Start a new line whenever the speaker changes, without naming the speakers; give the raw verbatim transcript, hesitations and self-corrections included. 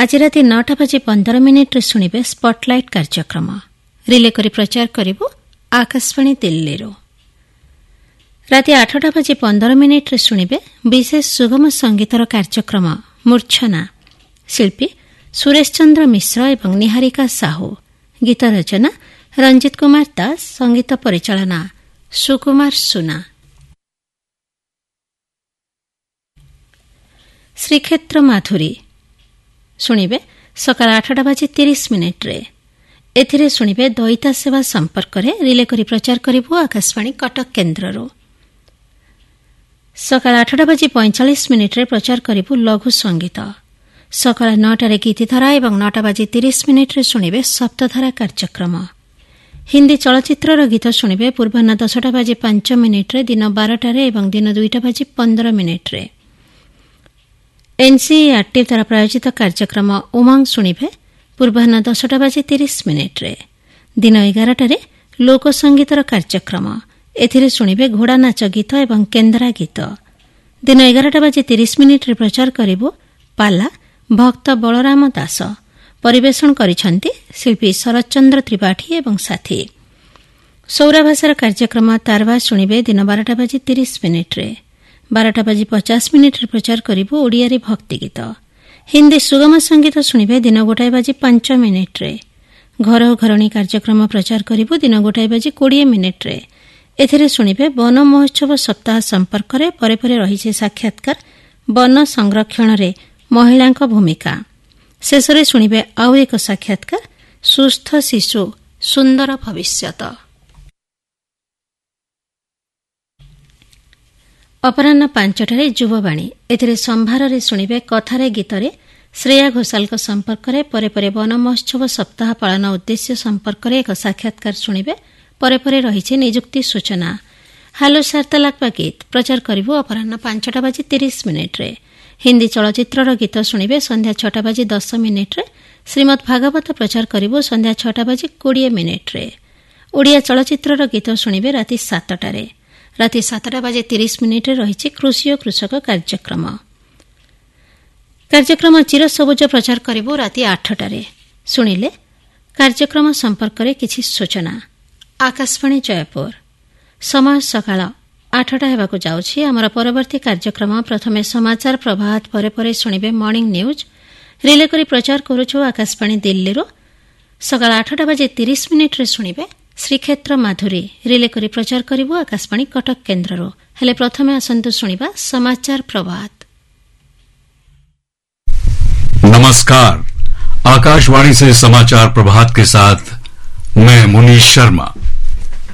आज राति नौटा बजे पंदर मिनिट्रे शुणिबे स्पॉटलाइट कार्यक्रम रिले करी प्रचार करिबो आकाशवाणी दिल्ली। राति आठटा बजे पंदर मिनिट्रे शुणिबे विशेष सुगम संगीतर कार्यक्रम मूर्छना शिल्पी सुरेश चंद्र मिश्र एवं निहारिका साहू। गीत रचना रंजित कुमार दास, संगीत परिचालना सुकुमार सुना। श्रीक्षेत्र माधुरी शुणिबे सकाल आठटा बजे तीस मिनिट्रे। एथिरे शुणिबे दयिता सेवा संपर्क में रिले करी प्रचार करिबो आकाशवाणी कटक केन्द्ररो। सकाल आठटा बजे पैंचाश मिनिट्रे प्रचार करिबो लघु संगीत। सकाल नौटारे गीतिधारा एवं नौटा बजे तीस मिनिट्रे शुणिबे सप्तधारा कार्यक्रम। हिंदी चलचित्रर गीत शुणिबे पूर्वाह्न दसटा बजे पांच मिनिट्रे, दिन बारटारे एवं दिन दुईटा बजे पंदर मिनिट्रे। एनसीईआरटी द्वारा प्रायोजित कार्यक्रम उमंग शुणिबे पूर्वाह्न दसटा बजे तीस मिनिट्रे। दिन एगारटारे लोकसंगीतर कार्यक्रम। एथिरे शुणिबे घोड़ा नाच गीत एवं केन्द्रा गीत। दिन एगारटा बजे तीस मिनिट्रे प्रचार करिबो पाला भक्त बलराम दास। परिवेषण करिसेंती शिल्पी शरद चंद्र त्रिपाठी एवं साथी। सौरा भाषार कार्यक्रम तारवा शुणिबे दिन बारटा बजे तीस मिनिट्रे। बारटा बजे पचास मिनिट्रे प्रचार करिबो ओडिया रे भक्ति गीत। हिंदी सुगम संगीत शुणिबे दिन गोटाए बजे पांच मिनिट्रे। घर घरणी कार्यक्रम प्रचार करिबो दिन गोटाए बजे कोड़े मिनिट्रे। एथिरे शुणिबे वन महोत्सव सप्ताह संपर्क में परे परे रही साक्षात्कार वन संरक्षण रे महिलांक भूमिका। शेषरे शुणिबे आउ एक साक्षात्कार सुस्थ शिशु सुंदर भविष्यत। अपराह्न पांचटारे युववाणी। एथिरे संभार रे शुणिबे कथारे गीतरे श्रेया घोषाल संपर्क में परे परे वन महोत्सव सप्ताह पालन उद्देश्य संपर्क में एक साक्षात्कार शुणिबे परे परे रही निजुक्ति सूचना। हालो वार्तालाप गीत प्रचार करिबो अपराह्न पांचटा बजे तीस मिनिट्रे। हिंदी चलचित्रर गीत शुणिबे संध्या छटा बजे दस मिनिट्रे। श्रीमद भागवत प्रचार करिबो संध्या छटा बजे कोड़े मिनिट्रे। ओडिया चलचित्रर गीत शुणिबे राति सातटारे। राति सातटा बजे तीस मिनिट्रे रही कृषि और कृषक कार्यक्रम। कार्यक्रम चिर सबुज प्रचार करिबो राति आठटारे। शुणिले कार्यक्रम संपर्क में किछि सूचना। आकाशवाणी जयपुर। समय सकाळ आठटा हेबाकु जाउछि। आमर परवर्ती कार्यक्रम प्रथमे समाचार प्रभात परे परे शुणिबे मॉर्निंग न्यूज। रिले करी प्रचार करुछु आकाशवाणी दिल्ली रो। सकाळ आठटा बजे तीस मिनिट्रे शुणिबे श्रीक्षेत्र माधुरी। रिले करी प्रचार करिबो आकाशवाणी कटक केन्द्र रो। हेले प्रथमे आसंतु शुणिबा समाचार प्रभात।
नमस्कार, आकाशवाणी से समाचार प्रभात के साथ मैं मुनीश शर्मा।